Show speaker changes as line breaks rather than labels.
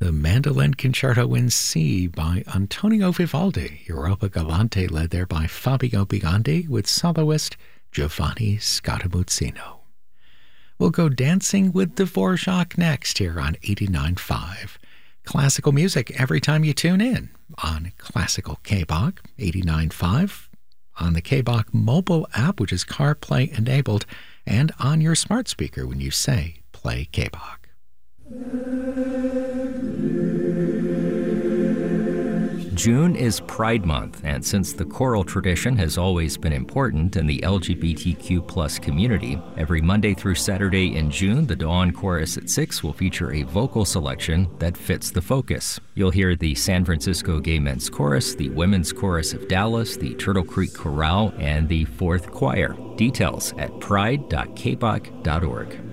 The Mandolin Concerto in C by Antonio Vivaldi, Europa Galante led there by Fabio Biondi with soloist Giovanni Scaramuzzino. We'll go dancing with Dvorak next here on 89.5. Classical music every time you tune in on Classical KBOC 89.5, on the KBOC mobile app, which is CarPlay enabled, and on your smart speaker when you say play KBOC.
June is Pride Month, and since the choral tradition has always been important in the LGBTQ plus community, every Monday through Saturday in June, the Dawn Chorus at 6 will feature a vocal selection that fits the focus. You'll hear the San Francisco Gay Men's Chorus, the Women's Chorus of Dallas, the Turtle Creek Chorale, and the Fourth Choir. Details at pride.kbok.org.